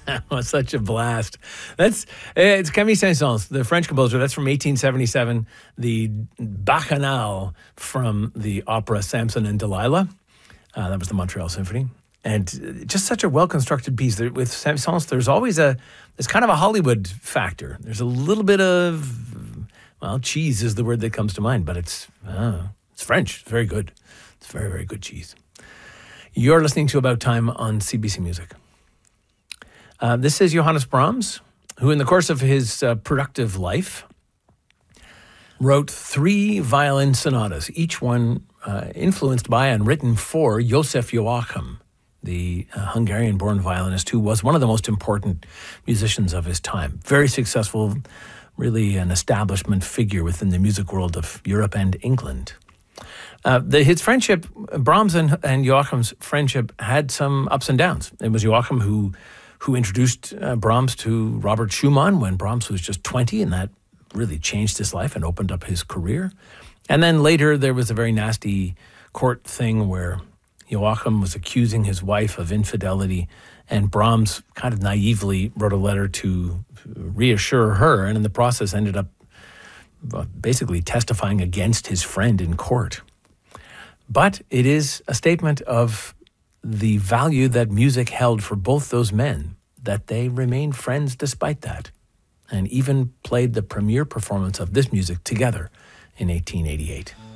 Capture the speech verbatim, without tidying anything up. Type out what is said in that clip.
Oh, such a blast. That's it's Camille Saint-Saëns, the French composer. That's from eighteen seventy-seven. The Bacchanal from the opera Samson and Delilah. Uh, that was the Montreal Symphony. And just such a well-constructed piece. There, with Saint-Saëns, there's always a, there's kind of a Hollywood factor. There's a little bit of, well, cheese is the word that comes to mind, but it's, uh, it's French. It's very good. It's very, very good cheese. You're listening to About Time on C B C Music. Uh, this is Johannes Brahms, who in the course of his uh, productive life wrote three violin sonatas, each one uh, influenced by and written for Joseph Joachim, the uh, Hungarian-born violinist who was one of the most important musicians of his time. Very successful, really an establishment figure within the music world of Europe and England. Uh, the, his friendship, Brahms and, and Joachim's friendship had some ups and downs. It was Joachim who who introduced uh, Brahms to Robert Schumann when Brahms was just twenty, and that really changed his life and opened up his career. And then later there was a very nasty court thing where Joachim was accusing his wife of infidelity, and Brahms kind of naively wrote a letter to reassure her, and in the process ended up basically testifying against his friend in court. But it is a statement of the value that music held for both those men, that they remained friends despite that, and even played the premiere performance of this music together in eighteen eighty-eight.